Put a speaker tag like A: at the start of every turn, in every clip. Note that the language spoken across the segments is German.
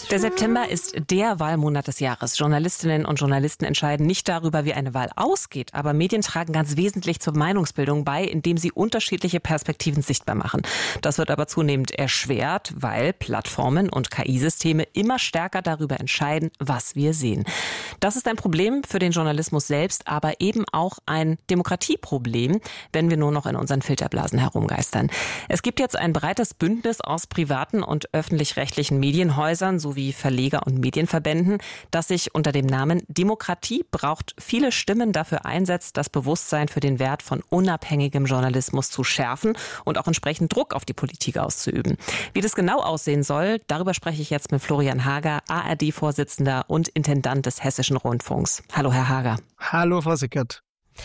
A: Der September ist der Wahlmonat des Jahres. Journalistinnen und Journalisten entscheiden nicht darüber, wie eine Wahl ausgeht, aber Medien tragen ganz wesentlich zur Meinungsbildung bei, indem sie unterschiedliche Perspektiven sichtbar machen. Das wird aber zunehmend erschwert, weil Plattformen und KI-Systeme immer stärker darüber entscheiden, was wir sehen. Das ist ein Problem für den Journalismus selbst, aber eben auch ein Demokratieproblem, wenn wir nur noch in unseren Filterblasen herumgeistern. Es gibt jetzt ein breites Bündnis aus privaten und öffentlich-rechtlichen Medienhäusern sowie Verleger und Medienverbänden, das sich unter dem Namen Demokratie braucht viele Stimmen dafür einsetzt, das Bewusstsein für den Wert von unabhängigem Journalismus zu schärfen und auch entsprechend Druck auf die Politik auszuüben. Wie das genau aussehen soll, darüber spreche ich jetzt mit Florian Hager, ARD-Vorsitzender und Intendant des Hessischen Rundfunks. Hallo, Herr Hager.
B: Hallo, Frau Sickert.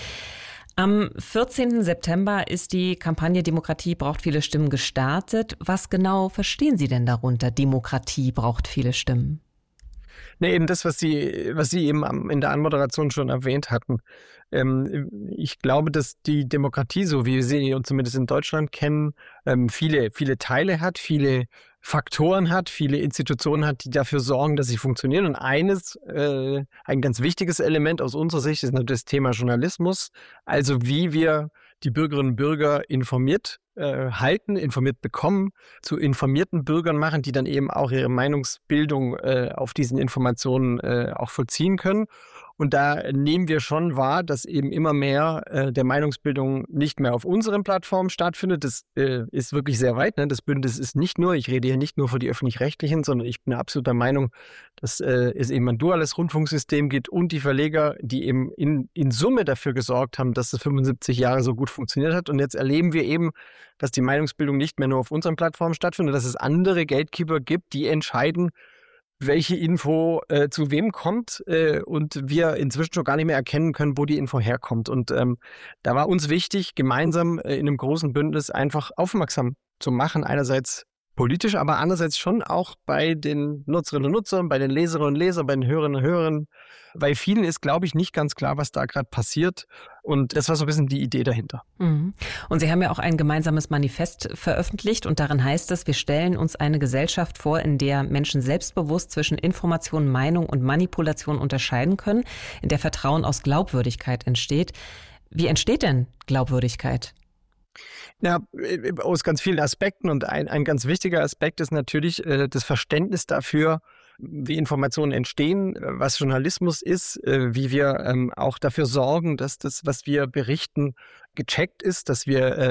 A: Am 14. September ist die Kampagne Demokratie braucht viele Stimmen gestartet. Was genau verstehen Sie denn darunter? Demokratie braucht viele Stimmen.
B: Nee, eben das, was Sie eben in der Anmoderation schon erwähnt hatten. Ich glaube, dass die Demokratie, so wie wir sie zumindest in Deutschland kennen, viele Teile hat, viele Faktoren hat, viele Institutionen hat, die dafür sorgen, dass sie funktionieren. Und ein ganz wichtiges Element aus unserer Sicht ist natürlich das Thema Journalismus. Also wie wir die Bürgerinnen und Bürger informiert halten, informiert bekommen, zu informierten Bürgern machen, die dann eben auch ihre Meinungsbildung auf diesen Informationen auch vollziehen können. Und da nehmen wir schon wahr, dass eben immer mehr der Meinungsbildung nicht mehr auf unseren Plattformen stattfindet. Das ist wirklich sehr weit. Ne? Das Bündnis ist nicht nur, ich rede hier nicht nur für die Öffentlich-Rechtlichen, sondern ich bin absolut der Meinung, dass es eben ein duales Rundfunksystem gibt und die Verleger, die eben in Summe dafür gesorgt haben, dass es 75 Jahre so gut funktioniert hat. Und jetzt erleben wir eben, dass die Meinungsbildung nicht mehr nur auf unseren Plattformen stattfindet, dass es andere Gatekeeper gibt, die entscheiden, welche Info zu wem kommt und wir inzwischen schon gar nicht mehr erkennen können, wo die Info herkommt. Und da war uns wichtig, gemeinsam in einem großen Bündnis einfach aufmerksam zu machen, einerseits politisch, aber andererseits schon auch bei den Nutzerinnen und Nutzern, bei den Leserinnen und Lesern, bei den Hörerinnen und Hörern. Bei vielen ist, glaube ich, nicht ganz klar, was da gerade passiert. Und das war so ein bisschen die Idee dahinter.
A: Mhm. Und Sie haben ja auch ein gemeinsames Manifest veröffentlicht und darin heißt es, wir stellen uns eine Gesellschaft vor, in der Menschen selbstbewusst zwischen Information, Meinung und Manipulation unterscheiden können, in der Vertrauen aus Glaubwürdigkeit entsteht. Wie entsteht denn Glaubwürdigkeit?
B: Ja, aus ganz vielen Aspekten. Und ein ganz wichtiger Aspekt ist natürlich das Verständnis dafür, wie Informationen entstehen, was Journalismus ist, wie wir auch dafür sorgen, dass das, was wir berichten, gecheckt ist, dass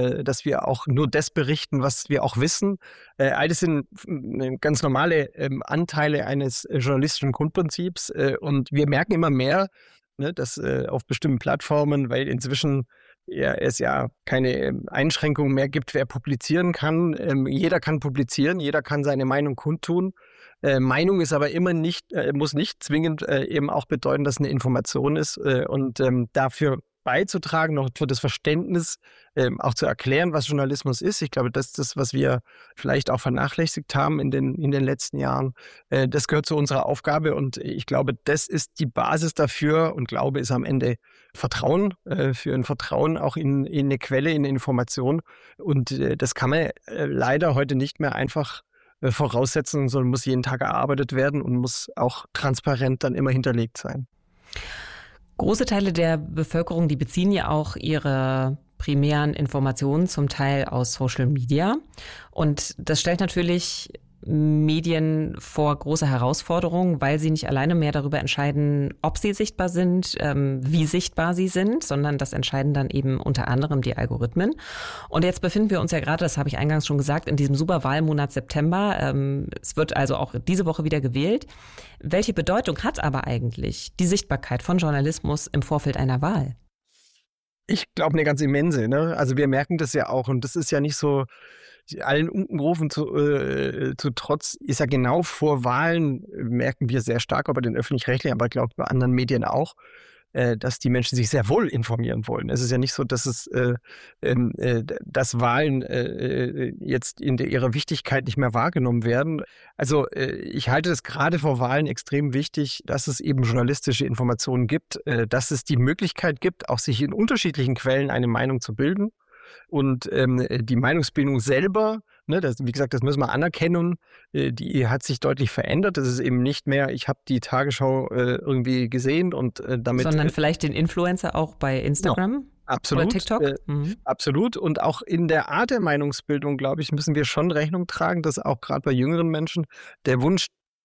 B: wir auch nur das berichten, was wir auch wissen. All das sind ganz normale Anteile eines journalistischen Grundprinzips. Und wir merken immer mehr, ne, dass auf bestimmten Plattformen, weil inzwischen es ja keine Einschränkungen mehr gibt, wer publizieren kann. Jeder kann publizieren, jeder kann seine Meinung kundtun. Meinung ist aber immer nicht, muss nicht zwingend eben auch bedeuten, dass eine Information ist. Und dafür beizutragen, noch für das Verständnis auch zu erklären, was Journalismus ist. Ich glaube, das ist das, was wir vielleicht auch vernachlässigt haben in den letzten Jahren. Das gehört zu unserer Aufgabe und ich glaube, das ist die Basis dafür und Glaube ist am Ende Vertrauen, für ein Vertrauen auch in eine Quelle, in eine Information. Und das kann man leider heute nicht mehr einfach voraussetzen, sondern muss jeden Tag erarbeitet werden und muss auch transparent dann immer hinterlegt sein.
A: Große Teile der Bevölkerung, die beziehen ja auch ihre primären Informationen zum Teil aus Social Media. Und das stellt natürlich Medien vor große Herausforderungen, weil sie nicht alleine mehr darüber entscheiden, ob sie sichtbar sind, wie sichtbar sie sind, sondern das entscheiden dann eben unter anderem die Algorithmen. Und jetzt befinden wir uns ja gerade, das habe ich eingangs schon gesagt, in diesem Superwahlmonat September. Es wird also auch diese Woche wieder gewählt. Welche Bedeutung hat aber eigentlich die Sichtbarkeit von Journalismus im Vorfeld einer Wahl?
B: Ich glaube, eine ganz immense. Ne? Also wir merken das ja auch und das ist ja nicht so, allen Unkenrufen zu trotz, ist ja genau vor Wahlen, merken wir sehr stark, auch bei den Öffentlich-Rechtlichen, aber ich glaube bei anderen Medien auch, dass die Menschen sich sehr wohl informieren wollen. Es ist ja nicht so, dass dass Wahlen jetzt in ihrer Wichtigkeit nicht mehr wahrgenommen werden. Also ich halte es gerade vor Wahlen extrem wichtig, dass es eben journalistische Informationen gibt, dass es die Möglichkeit gibt, auch sich in unterschiedlichen Quellen eine Meinung zu bilden. Und die Meinungsbildung selber Ne? Wie gesagt, das müssen wir anerkennen. Die hat sich deutlich verändert. Das ist eben nicht mehr, ich habe die Tagesschau irgendwie gesehen und damit...
A: Sondern vielleicht den Influencer auch bei Instagram?
B: Ja. Absolut.
A: Oder TikTok?
B: Absolut. Und auch in der Art der Meinungsbildung, glaube ich, müssen wir schon Rechnung tragen, dass auch gerade bei jüngeren Menschen der Wunsch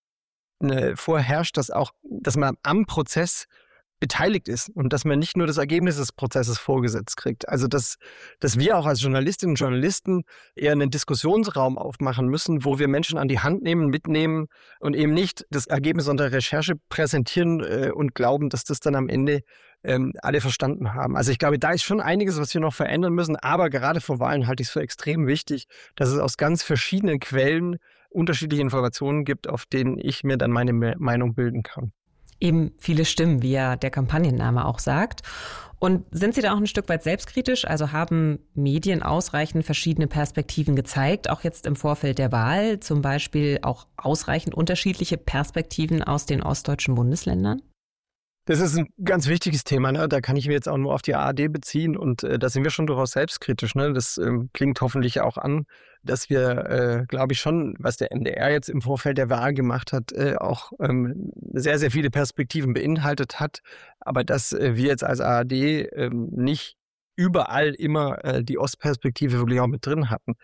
B: vorherrscht, dass man am Prozess beteiligt ist und dass man nicht nur das Ergebnis des Prozesses vorgesetzt kriegt. Also dass wir auch als Journalistinnen und Journalisten eher einen Diskussionsraum aufmachen müssen, wo wir Menschen an die Hand nehmen, mitnehmen und eben nicht das Ergebnis unserer Recherche präsentieren und glauben, dass das dann am Ende alle verstanden haben. Also ich glaube, da ist schon einiges, was wir noch verändern müssen, aber gerade vor Wahlen halte ich es für extrem wichtig, dass es aus ganz verschiedenen Quellen unterschiedliche Informationen gibt, auf denen ich mir dann meine Meinung bilden kann.
A: Eben viele Stimmen, wie ja der Kampagnenname auch sagt. Und sind Sie da auch ein Stück weit selbstkritisch? Also haben Medien ausreichend verschiedene Perspektiven gezeigt, auch jetzt im Vorfeld der Wahl, zum Beispiel auch ausreichend unterschiedliche Perspektiven aus den ostdeutschen Bundesländern?
B: Das ist ein ganz wichtiges Thema, ne? Da kann ich mir jetzt auch nur auf die ARD beziehen und da sind wir schon durchaus selbstkritisch. Ne? Das klingt hoffentlich auch an, dass wir, glaube ich schon, was der NDR jetzt im Vorfeld der Wahl gemacht hat, auch sehr, sehr viele Perspektiven beinhaltet hat, aber dass wir jetzt als ARD nicht überall immer die Ostperspektive wirklich auch mit drin hatten.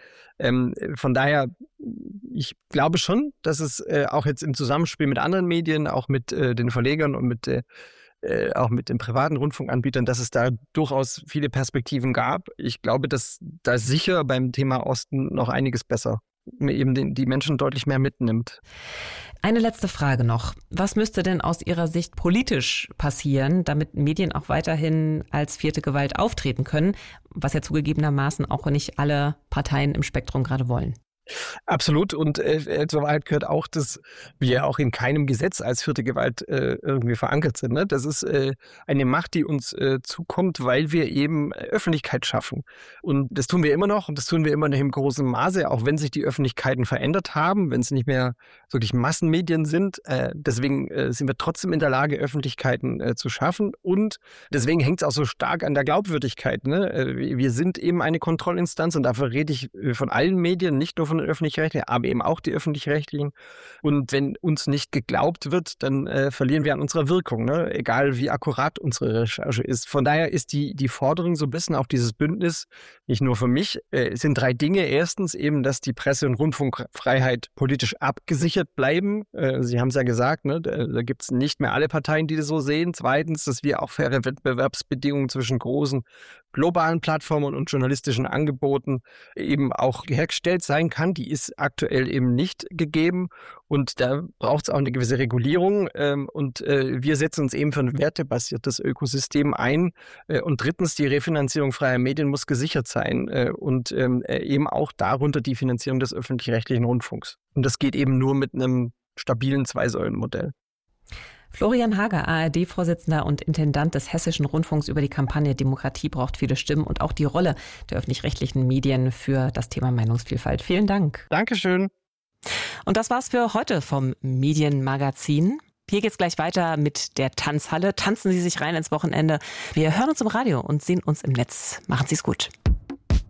B: Von daher, ich glaube schon, dass es auch jetzt im Zusammenspiel mit anderen Medien, auch mit den Verlegern und auch mit den privaten Rundfunkanbietern, dass es da durchaus viele Perspektiven gab. Ich glaube, dass da sicher beim Thema Osten noch einiges besser eben die Menschen deutlich mehr mitnimmt.
A: Eine letzte Frage noch. Was müsste denn aus Ihrer Sicht politisch passieren, damit Medien auch weiterhin als vierte Gewalt auftreten können, was ja zugegebenermaßen auch nicht alle Parteien im Spektrum gerade wollen?
B: Absolut. Und zur Wahrheit gehört auch, dass wir auch in keinem Gesetz als vierte Gewalt irgendwie verankert sind. Ne? Das ist eine Macht, die uns zukommt, weil wir eben Öffentlichkeit schaffen. Und das tun wir immer noch und das tun wir immer noch im großen Maße, auch wenn sich die Öffentlichkeiten verändert haben, wenn es nicht mehr wirklich Massenmedien sind. Deswegen sind wir trotzdem in der Lage, Öffentlichkeiten zu schaffen. Und deswegen hängt es auch so stark an der Glaubwürdigkeit. Ne? Wir sind eben eine Kontrollinstanz und dafür rede ich von allen Medien, nicht nur von den Öffentlich-Rechtlichen, aber eben auch die Öffentlich-Rechtlichen. Und wenn uns nicht geglaubt wird, dann verlieren wir an unserer Wirkung, ne? Egal wie akkurat unsere Recherche ist. Von daher ist die Forderung so ein bisschen auch dieses Bündnis, nicht nur für mich, es sind 3 Dinge. Erstens eben, dass die Presse- und Rundfunkfreiheit politisch abgesichert bleiben. Sie haben es ja gesagt, ne? Da gibt es nicht mehr alle Parteien, die das so sehen. Zweitens, dass wir auch faire Wettbewerbsbedingungen zwischen großen globalen Plattformen und journalistischen Angeboten eben auch hergestellt sein kann. Die ist aktuell eben nicht gegeben und da braucht es auch eine gewisse Regulierung und wir setzen uns eben für ein wertebasiertes Ökosystem ein und drittens, die Refinanzierung freier Medien muss gesichert sein und eben auch darunter die Finanzierung des öffentlich-rechtlichen Rundfunks. Und das geht eben nur mit einem stabilen 2-Säulen-Modell.
A: Florian Hager, ARD-Vorsitzender und Intendant des Hessischen Rundfunks, über die Kampagne Demokratie braucht viele Stimmen und auch die Rolle der öffentlich-rechtlichen Medien für das Thema Meinungsvielfalt. Vielen Dank.
B: Dankeschön.
A: Und das war's für heute vom Medienmagazin. Hier geht's gleich weiter mit der Tanzhalle. Tanzen Sie sich rein ins Wochenende. Wir hören uns im Radio und sehen uns im Netz. Machen Sie's gut.